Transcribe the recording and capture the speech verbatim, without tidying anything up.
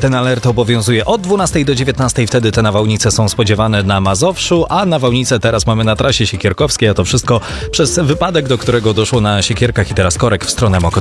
ten alert obowiązuje od dwunastej do dziewiętnastej. Wtedy te nawałnice są spodziewane na Mazowszu, a nawałnice teraz mamy na trasie siekierkowskiej, a to wszystko przez wypadek, do którego doszło na Siekierkach i teraz korek w stronę Mokotów.